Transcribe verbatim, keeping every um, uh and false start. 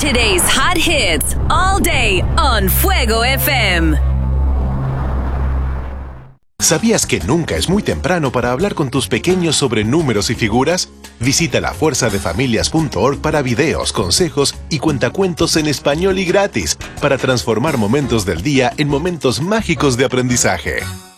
Today's hot hits all day on Fuego F M. ¿Sabías que nunca es muy temprano para hablar con tus pequeños sobre números y figuras? Visita la fuerza de familias punto org para videos, consejos y cuentacuentos en español y gratis para transformar momentos del día en momentos mágicos de aprendizaje.